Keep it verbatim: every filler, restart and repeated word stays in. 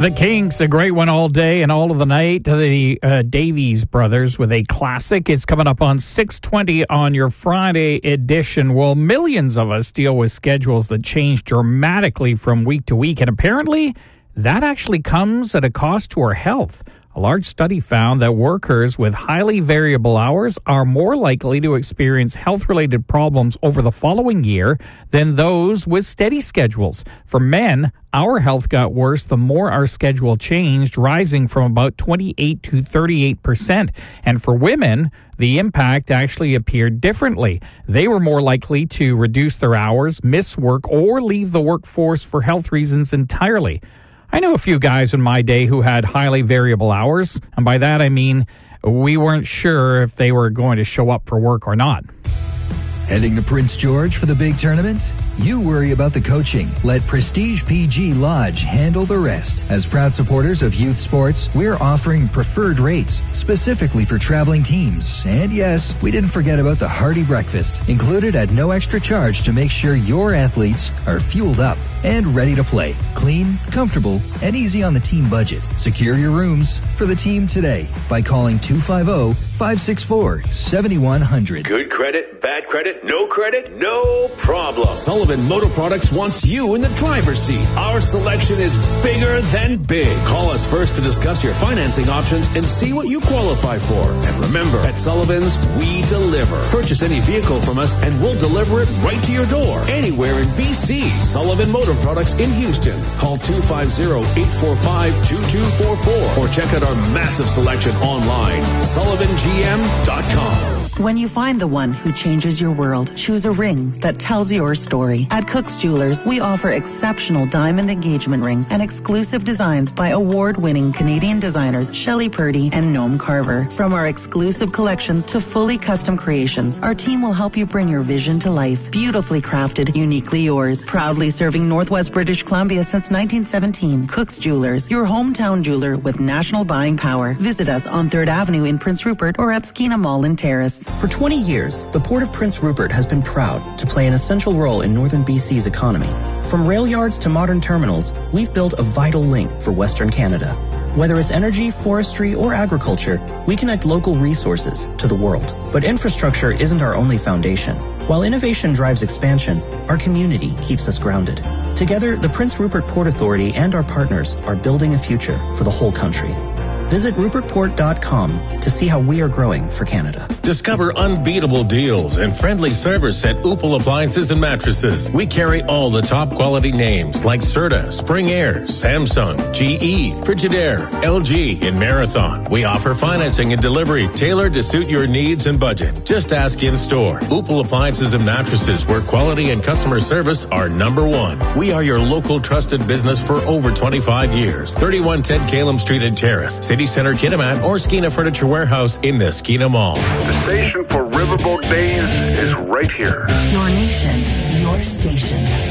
The Kinks, a great one all day and all of the night. The uh, Davies Brothers with a classic. It's coming up on six twenty on your Friday edition. Well, millions of us deal with schedules that change dramatically from week to week, and apparently that actually comes at a cost to our health. A large study found that workers with highly variable hours are more likely to experience health-related problems over the following year than those with steady schedules. For men, our health got worse the more our schedule changed, rising from about twenty-eight to thirty-eight percent. And for women, the impact actually appeared differently. They were more likely to reduce their hours, miss work, or leave the workforce for health reasons entirely. I know a few guys in my day who had highly variable hours, and by that I mean we weren't sure if they were going to show up for work or not. Heading to Prince George for the big tournament? You worry about the coaching. Let Prestige P G Lodge handle the rest. As proud supporters of youth sports, we're offering preferred rates specifically for traveling teams. And yes, we didn't forget about the hearty breakfast, included at no extra charge to make sure your athletes are fueled up and ready to play. Clean, comfortable, and easy on the team budget. Secure your rooms for the team today by calling two five zero, five six four, seven one zero zero. Good credit, bad credit, no credit, no problem. Sullivan Motor Products wants you in the driver's seat. Our selection is bigger than big. Call us first to discuss your financing options and see what you qualify for. And remember, at Sullivan's, we deliver. Purchase any vehicle from us and we'll deliver it right to your door. Anywhere in B C. Sullivan Motor Products in Houston. Call two five zero, eight four five, two two four four or check out our massive selection online, sullivan g m dot com. When you find the one who changes your world, choose a ring that tells your story. At Cook's Jewelers, we offer exceptional diamond engagement rings and exclusive designs by award-winning Canadian designers Shelley Purdy and Noam Carver. From our exclusive collections to fully custom creations, our team will help you bring your vision to life. Beautifully crafted, uniquely yours. Proudly serving Northwest British Columbia since nineteen seventeen. Cook's Jewelers, your hometown jeweler with national buying power. Visit us on third Avenue in Prince Rupert or at Skeena Mall in Terrace. For twenty years, the Port of Prince Rupert has been proud to play an essential role in northern B C's economy. From rail yards to modern terminals, we've built a vital link for Western Canada. Whether it's energy, forestry, or agriculture, we connect local resources to the world. But infrastructure isn't our only foundation. While innovation drives expansion, our community keeps us grounded. Together, the Prince Rupert Port Authority and our partners are building a future for the whole country. Visit rupert port dot com to see how we are growing for Canada. Discover unbeatable deals and friendly service at Opal Appliances and Mattresses. We carry all the top quality names like Serta, Spring Air, Samsung, G E, Frigidaire, L G, and Marathon. We offer financing and delivery tailored to suit your needs and budget. Just ask in store. Opal Appliances and Mattresses, where quality and customer service are number one. We are your local trusted business for over twenty-five years. thirty-one ten Calum Street in Terrace, City Center Kitimat, or Skeena Furniture Warehouse in the Skeena Mall. The station for Riverboat Days is right here. Your nation, your station.